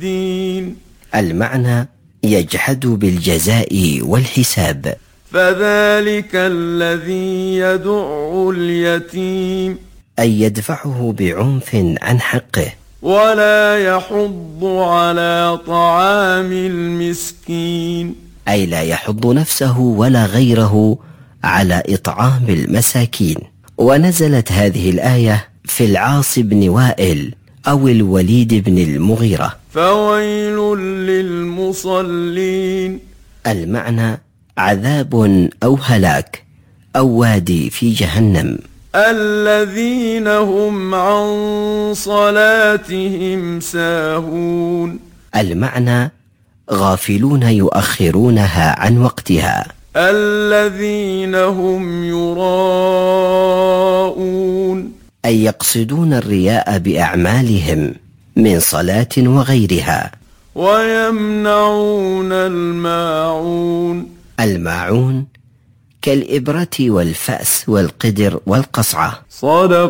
الدين. المعنى يجحد بالجزاء والحساب. فذلك الذي يدع اليتيم، أي يدفعه بعنف عن حقه. ولا يحض على طعام المسكين، أي لا يحض نفسه ولا غيره على إطعام المساكين. ونزلت هذه الآية في العاص بن وائل أو الوليد بن المغيرة. فويل للمصلين، المعنى عذاب أو هلاك أو وادي في جهنم. الذين هم عن صلاتهم ساهون. المعنى غافلون يؤخرونها عن وقتها. الذين هم يراءون، أي يقصدون الرياء بأعمالهم من صلاة وغيرها. ويمنعون الماعون. الماعون كالإبرة والفأس والقدر والقصعة. صدق